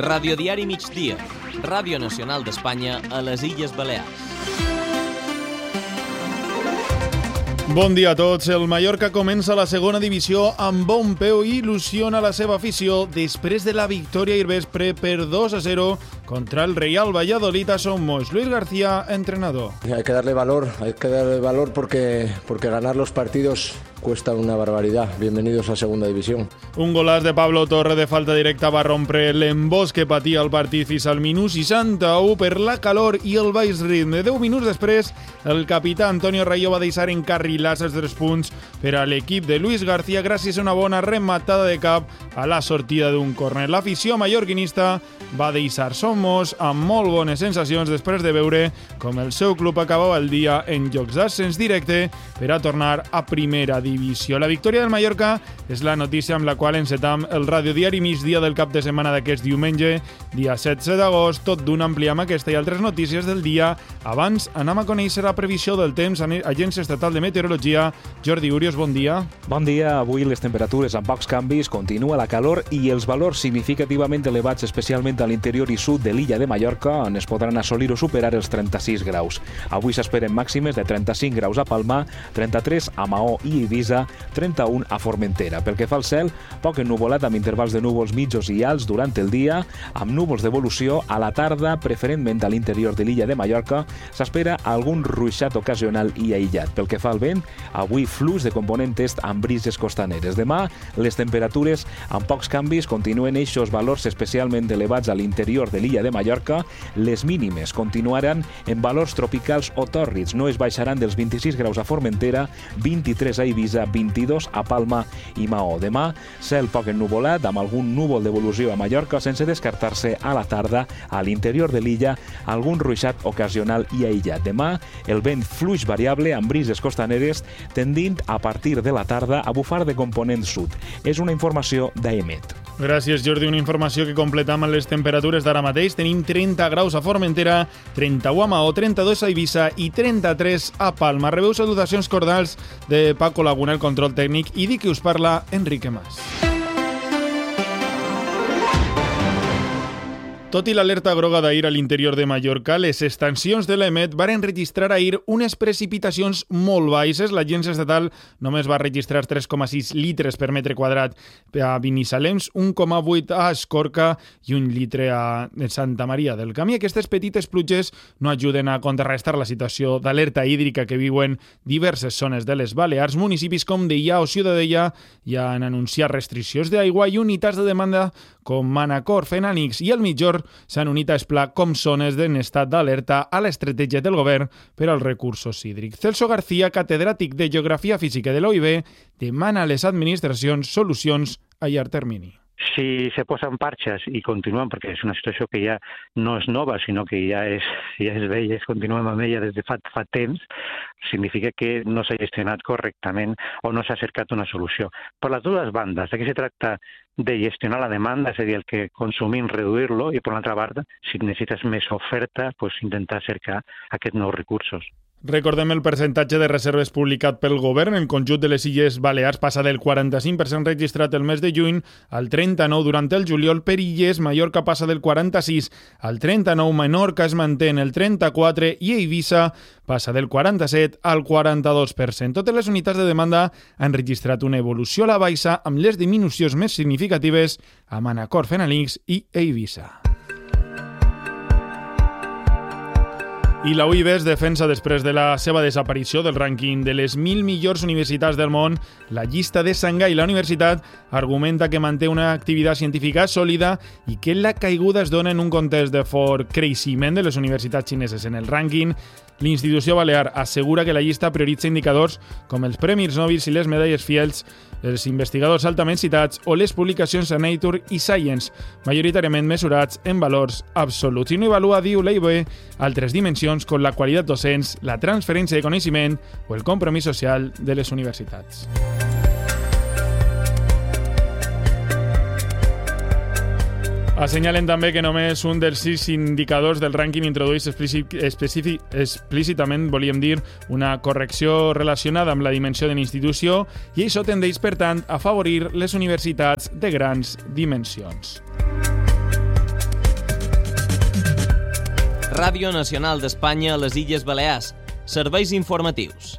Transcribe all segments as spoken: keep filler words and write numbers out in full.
Radiodiari Migdia, Ràdio Nacional d'Espanya a les Illes Balears. Bon dia a tots. El Mallorca comença la segona divisió amb bon peu i il·lusiona la seva afició després de la victòria ahir vespre per dos a zero contra el Real Valladolid a Somos. Luis García, entrenador. Hay que darle valor, hay que darle valor porque, porque ganar los partidos cuesta una barbaridad. Bienvenidos a segunda división. Un golaç de Pablo Torre de falta directa va rompre l'embòs que patia el partit fins al minut seixanta-u per la calor i el baix ritme. Deu minuts després, el capità Antonio Rayo va deixar encarrilats els tres punts per a l'equip de Luis García gràcies a una bona rematada de cap a la sortida d'un córner. L'afició mallorquinista va deixar Somos amb molt bones sensacions després de veure com el seu club acabava el dia en jocs d'ascens directe per a tornar a primera divisió. La victòria del Mallorca és la notícia amb la qual encetam el radiodiari migdia del cap de setmana d'aquest diumenge, dia setze d'agost. Tot d'un ampliem aquesta i altres notícies del dia. Abans anem a conèixer la previsió del temps a l'Agència Estatal de Meteorologia. Jordi Urios, bon dia. Bon dia. Avui les temperatures amb pocs canvis, continua la calor i els valors significativament elevats, especialment a l'interior i sud de l'illa de Mallorca, on es podran assolir o superar els trenta-sis graus. Avui s'esperen màximes de trenta-cinc graus a Palma, trenta-tres a Maó i Eivissa, trenta-un a Formentera. Pel que fa al cel, poc ennuvolat amb intervals de núvols mitjos i alts durant el dia, amb núvols d'evolució a la tarda, preferentment a l'interior de l'illa de Mallorca, s'espera algun ruixat ocasional i aïllat. Pel que fa al vent, avui flux de component est amb brises costaneres. Demà, les temperatures amb pocs canvis continuen eixos valors especialment elevats a l'interior de l'illa de Mallorca. Les mínimes continuaran en valors tropicals o tòrrids. No es baixaran dels vint-i-sis graus a Formentera, vint-i-tres a Eivissa, vint-i-dos a Palma i Maó. Demà, cel poc ennuvolat, amb algun núvol d'evolució a Mallorca, sense descartar-se a la tarda a l'interior de l'illa algun ruixat ocasional i aïllat. Demà, el vent fluix variable amb brises costaneres tendint a partir de la tarda a bufar de component sud. És una informació d'AEMET. Gràcies, Jordi. Una informació que completam amb les temperatures d'ara mateix. Tenim trenta graus a Formentera, trenta-u a Maó, trenta-dos a Eivissa i trenta-tres a Palma. Rebeu salutacions cordals de Paco Laguna, el control tècnic, i di que us parla Enrique Mas. Tot i l'alerta groga d'ahir a l'interior de Mallorca, les estacions de l'EMET varen registrar ahir unes precipitacions molt baixes. L'Agència Estatal només va registrar tres coma sis litres per metre quadrat a Binissalem, un coma vuit a Escorca i un litre a Santa Maria del Camí. Aquestes petites pluges no ajuden a contrarrestar la situació d'alerta hídrica que viuen diverses zones de les Balears. Municipis com Deià o Ciutadella ja han anunciat restriccions d'aigua i unitats de demanda com Manacor, Fenanix i el Mitjor s'han unit a Esplà com zones en estat d'alerta a l'estratègia del govern per als recursos hídrics. Celso García, catedràtic de Geografia Física de l'O I B, demana a les administracions solucions a llarg termini. Si se posen parxes i continuen, perquè és una situació que ja no és nova, sinó que ja és, ja és vella, es continuem amb ella des de fa, fa temps, significa que no s'ha gestionat correctament o no s'ha cercat una solució. Per les dues bandes, aquí se tracta de gestionar la demanda, és a dir, el que consumim, reduir-lo, i per l'altra banda, si necessites més oferta, pues intentar cercar aquests nous recursos. Recordem el percentatge de reserves publicat pel govern. El conjunt de les Illes Balears passa del quaranta-cinc per cent registrat el mes de juny al trenta-nou durant el juliol. Per Illes, Mallorca passa del quaranta-sis al trenta-nou, Menorca es manté en el trenta-quatre i Eivissa passa del quaranta-set al quaranta-dos per cent. Totes les unitats de demanda han registrat una evolució a la baixa amb les disminucions més significatives a Manacor, Fenanix i Eivissa. I la U I B es defensa després de la seva desaparició del rànquing de les mil millors universitats del món. La llista de Shanghai, la universitat, argumenta que manté una activitat científica sòlida i que la caiguda es dona en un context de fort creixement de les universitats xineses en el rànquing. L'institució balear assegura que la llista prioritza indicadors com els premis Nobel i les medalles Fields, els investigadors altament citats o les publicacions a Nature i Science, majoritàriament mesurats en valors absoluts. I no avalua, diu l'A I B, altres dimensions com la qualitat docents, la transferència de coneixement o el compromís social de les universitats. Assenyalen també que només un dels sis indicadors del rànquing introdueix explícitament, volíem dir, una correcció relacionada amb la dimensió de l'institució i això tendeix, per tant, a afavorir les universitats de grans dimensions. Ràdio Nacional d'Espanya a les Illes Balears. Serveis informatius.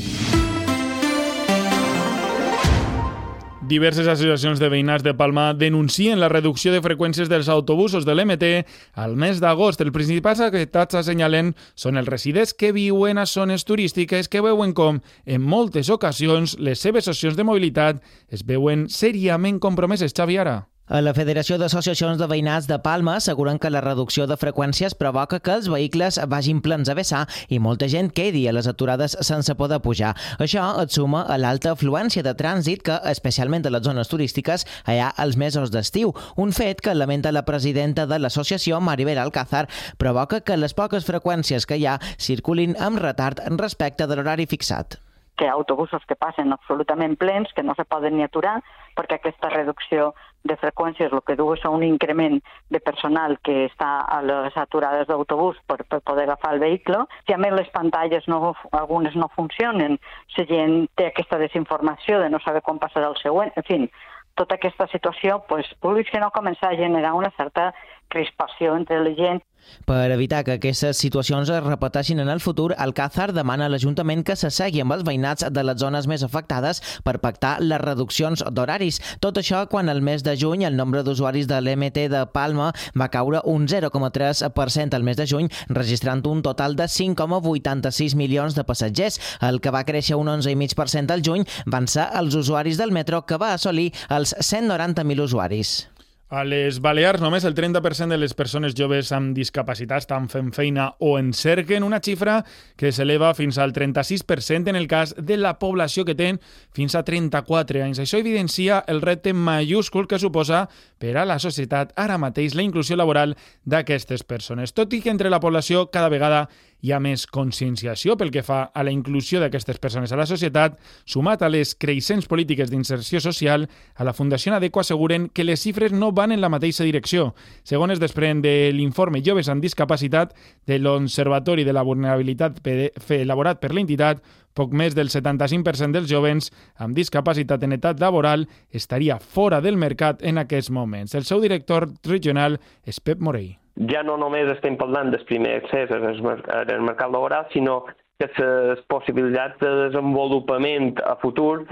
Diverses associacions de veïnats de Palma denuncien la reducció de freqüències dels autobusos de l'M T al mes d'agost. Els principals afectats assenyalen són els residents que viuen a zones turístiques que veuen com, en moltes ocasions, les seves opcions de mobilitat es veuen seriament compromeses. Xavi Ara. A la Federació d'Associacions de Veïnats de Palma asseguren que la reducció de freqüències provoca que els vehicles vagin plens a vessar i molta gent quedi a les aturades sense poder pujar. Això et suma a l'alta afluència de trànsit que, especialment a les zones turístiques, hi ha als mesos d'estiu. Un fet que lamenta la presidenta de l'associació, Maribel Alcázar, provoca que les poques freqüències que hi ha circulin amb retard respecte de l'horari fixat. Que hi ha autobusos que passen absolutament plens, que no se poden ni aturar, perquè aquesta reducció de freqüències el que du és un increment de personal que està a les aturades d'autobús per, per poder agafar el vehicle. Si a més les pantalles no, algunes no funcionen, la gent té aquesta desinformació de no saber quan passarà el següent, en fi, tota aquesta situació, pues, públic que no comença a generar una certa crispació entre la gent. Per evitar que aquestes situacions es repeteixin en el futur, Alcázar demana a l'Ajuntament que s'assegui amb els veïnats de les zones més afectades per pactar les reduccions d'horaris. Tot això quan el mes de juny el nombre d'usuaris de l'M T de Palma va caure un zero coma tres per cent al mes de juny, registrant un total de cinc coma vuitanta-sis milions de passatgers. El que va créixer un onze coma cinc per cent al juny van ser els usuaris del metro, que va assolir els cent noranta mil usuaris. A les Balears, només el trenta per cent de les persones joves amb discapacitats estan fent feina o en cerquen, una xifra que s'eleva fins al trenta-sis per cent en el cas de la població que té fins a trenta-quatre anys. Això evidencia el repte majúscul que suposa per a la societat ara mateix la inclusió laboral d'aquestes persones. Tot i que entre la població cada vegada hi ha més conscienciació pel que fa a la inclusió d'aquestes persones a la societat, sumat a les creixents polítiques d'inserció social, a la Fundació Adeco asseguren que les xifres no van en la mateixa direcció. Segons es desprèn de l'informe Joves amb Discapacitat de l'Observatori de la Vulnerabilitat elaborat per l'entitat, poc més del setanta-cinc per cent dels jovens amb discapacitat en edat laboral estaria fora del mercat en aquests moments. El seu director regional és Pep Morell. Ja no només estem parlant del primer accés al mercat laboral, sinó que les possibilitats de desenvolupament a futur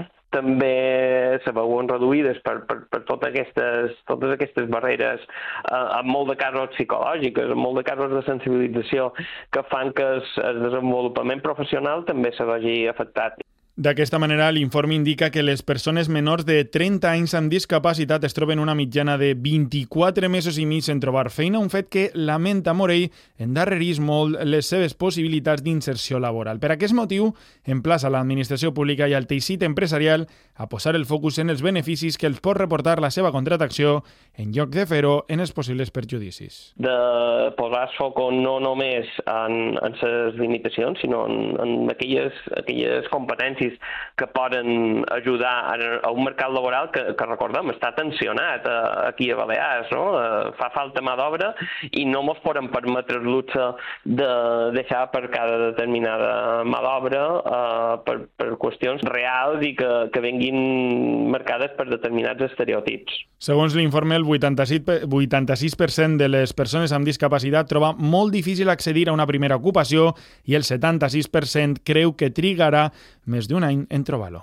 també se veuen reduïdes per, per, per totes, aquestes, totes aquestes barreres, eh, en molt de casos psicològiques, en molt de casos de sensibilització, que fan que el, el desenvolupament professional també se vegi afectat. D'aquesta manera, l'informe indica que les persones menors de trenta anys amb discapacitat es troben una mitjana de vint-i-quatre mesos i mig en trobar feina, un fet que, lamenta Morell, endarrerís molt les seves possibilitats d'inserció laboral. Per aquest motiu, emplaça l'administració pública i el teixit empresarial a posar el focus en els beneficis que els pot reportar la seva contractació, en lloc de fer-ho en els possibles perjudicis. De posar el foc no només en, en les limitacions, sinó en, en aquelles, aquelles competències que poden ajudar a un mercat laboral que, que recordem, està tensionat aquí a Balears, no? Fa falta mà d'obra i no ens podem permetre el luxe de deixar per cada determinada mà d'obra eh, per, per qüestions reals i que, que venguin marcades per determinats estereotips. Segons l'informe, el vuitanta-sis per cent de les persones amb discapacitat troba molt difícil accedir a una primera ocupació i el setanta-sis per cent creu que trigarà més d'un any en trobar-lo.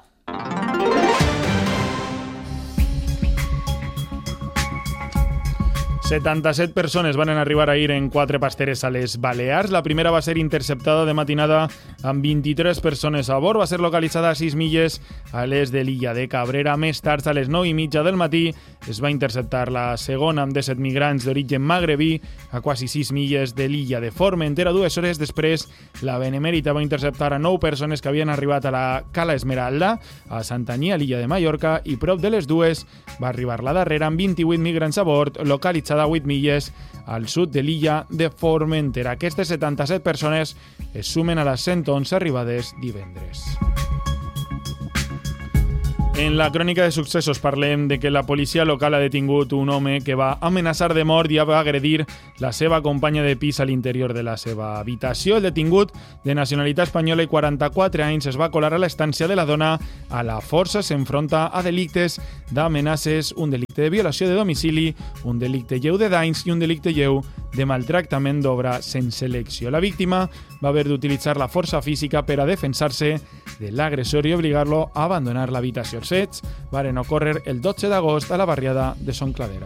setanta-set persones van arribar ahir en quatre pasteres a les Balears. La primera va ser interceptada de matinada amb vint-i-tres persones a bord. Va ser localitzada a sis milles a l'est de l'illa de Cabrera. Més tard, a les nou i mitja del matí, es va interceptar la segona amb disset migrants d'origen magrebí a quasi sis milles de l'illa de Formentera. Dues hores després, la Benemèrita va interceptar a nou persones que havien arribat a la Cala Esmeralda, a Santanyí, a l'illa de Mallorca, i prop de les dues va arribar la darrera amb vint-i-vuit migrants a bord, localitzada a vuit milles al sud de l'illa de Formentera. Aquestes setanta-set persones es sumen a les cent onze arribades divendres. En la crònica de successos parlem de que la policia local ha detingut un home que va amenaçar de mort i va agredir la seva companya de pis a l'interior de la seva habitació. El detingut, de nacionalitat espanyola i quaranta-quatre anys, es va colar a l'estància de la dona. A la força s'enfronta a delictes d'amenaces, un delicte de violació de domicili, un delicte lleu de danys i un delicte lleu de maltractament d'obra sense elecció. La víctima va haver d'utilitzar la força física per a defensar-se de l'agressor i obligar-lo a abandonar l'habitació. Els fets varen ocórrer el dotze d'agost a la barriada de Son Cladera.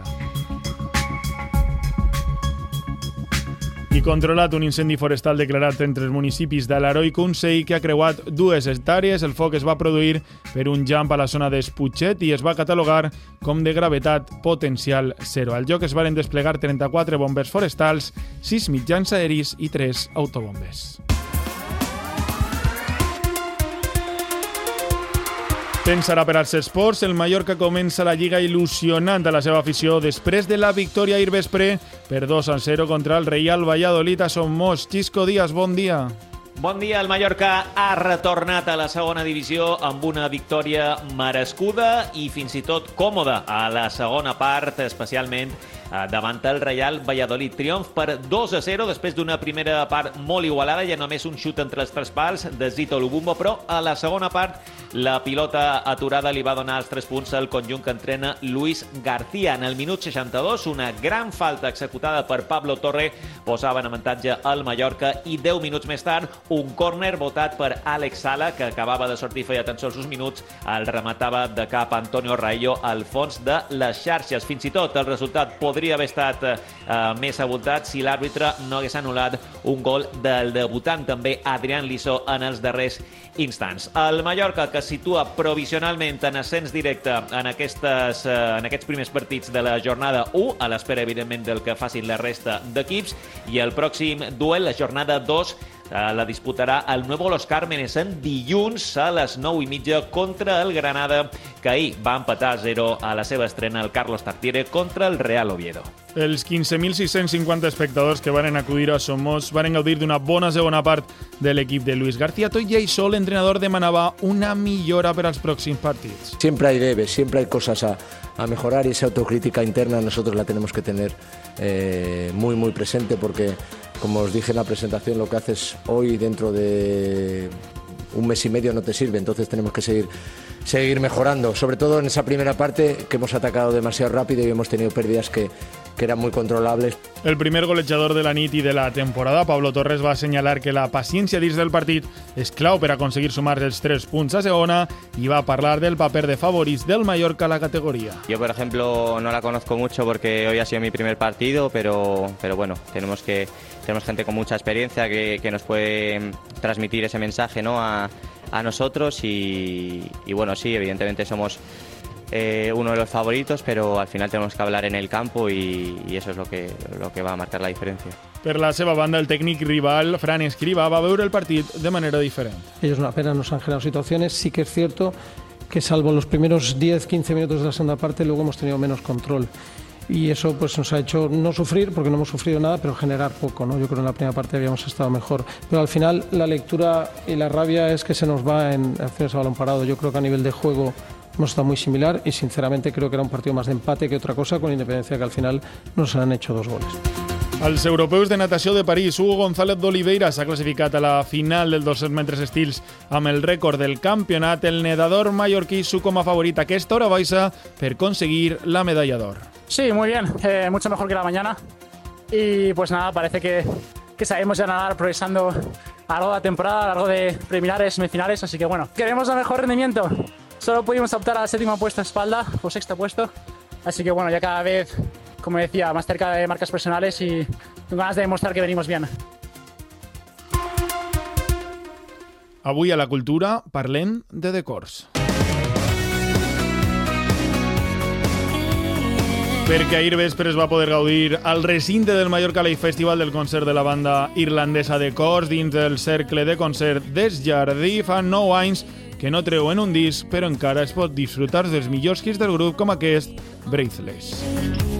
I controlat un incendi forestal declarat entre els municipis d'Alaró i Consell que ha creuat dues hectàrees. El foc es va produir per un llamp a la zona d'Esputxet i es va catalogar com de gravetat potencial zero. Al lloc es varen desplegar trenta-quatre bombers forestals, sis mitjans aeris i tres autobombers. Temps ara per als esports. El Mallorca comença la Lliga il·lusionant a la seva afició després de la victòria ahir vespre per dos a zero contra el Real Valladolid a Somos. Xisco Díaz, bon dia. Bon dia. El Mallorca ha retornat a la segona divisió amb una victòria merescuda i fins i tot còmoda a la segona part, especialment davant el Real Valladolid. Triomf per dos a zero després d'una primera part molt igualada, ja només un xut entre els tres pals de Zito Lubumbo, però a la segona part la pilota aturada li va donar els tres punts al conjunt que entrena Luis García. En el minut seixanta-dos, una gran falta executada per Pablo Torre posava en avantatge al Mallorca i deu minuts més tard un córner votat per Àlex Sala, que acabava de sortir feia tan sols uns minuts, el rematava de cap Antonio Raillo al fons de les xarxes. Fins i tot el resultat podria haver estat eh, més abultat si l'àrbitre no hagués anul·lat un gol del debutant, també Adrián Liso, en els darrers instants. El Mallorca, que situa provisionalment en ascens directe en, aquestes, eh, en aquests primers partits de la jornada u, a l'espera, evidentment, del que facin la resta d'equips, i el pròxim duel, la jornada dos, la disputarà el Nuevo Los Cármenes en dilluns a les nou i mitja contra el Granada, que ahir va empatar a zero a la seva estrena el Carlos Tartiere contra el Real Oviedo. Els quinze mil sis-cents cinquanta espectadors que varen acudir a Somos varen gaudir d'una bona segona part de l'equip de Luis García. Tot i això, l'entrenador demanava una millora per als pròxims partits. Siempre hay debes, siempre hay cosas a, a mejorar y esa autocrítica interna nosotros la tenemos que tener eh, muy, muy presente porque, como os dije en la presentación, lo que haces hoy dentro de un mes y medio no te sirve, entonces tenemos que seguir, seguir mejorando, sobre todo en esa primera parte que hemos atacado demasiado rápido y hemos tenido pérdidas que, que eran muy controlables. El primer golejador de la nit i de la temporada, Pablo Torres, va assenyalar que la paciència dins del partit és clau per aconseguir sumar els tres punts a segona i va parlar del paper de favorits del Mallorca a la categoría. Yo, por ejemplo, no la conozco mucho porque hoy ha sido mi primer partido, pero, pero bueno, tenemos que tenemos gente con mucha experiencia que, que nos puede transmitir ese mensaje, ¿no?, a, a nosotros y, y bueno, sí, evidentemente somos Eh, uno de los favoritos, pero al final tenemos que hablar en el campo y, y eso es lo que, lo que va a marcar la diferencia. Per la seva banda, el tècnic rival, Fran Escriba, va veure el partit de manera diferent. Ellos apenas nos han generado situaciones. Sí que es cierto que salvo los primeros diez quince minutos de la segunda parte, luego hemos tenido menos control. Y eso pues nos ha hecho no sufrir, porque no hemos sufrido nada, pero generar poco, ¿no? Yo creo que en la primera parte habíamos estado mejor. Pero al final la lectura y la rabia es que se nos va en acciones a balón parado. Yo creo que a nivel de juego hemos estado muy similar y sinceramente creo que era un partido más de empate que otra cosa, con independencia que al final nos han hecho dos goles. Als europeus de natació de París, Hugo González d'Oliveira s'ha classificat a la final del dos-cents metres estils amb el rècord del campionat. El nedador mallorquí su com a favorit aquesta hora baixa per conseguir la medalla d'or. Sí, muy bien, eh, mucho mejor que la mañana y pues nada, parece que, que sabemos ya nadar progresando a lo largo de la temporada, a lo largo de preliminares, semifinales, así que bueno, queremos el mejor rendimiento. Solo pudimos optar a la séptima puesta espalda o sexto puesto, así que bueno, ya cada vez, como decía, más cerca de marcas personales y con ganas de demostrar que venimos bien. Avui a la cultura parlem de decors. Perquè ahir vespre es va poder gaudir al recinte del Mallorca Live Festival del concert de la banda irlandesa de cors dins del cercle de concert Des Jardí. Fa nou anys que no treuen un disc, però encara es pot disfrutar dels millors hits del grup com aquest, Breathless.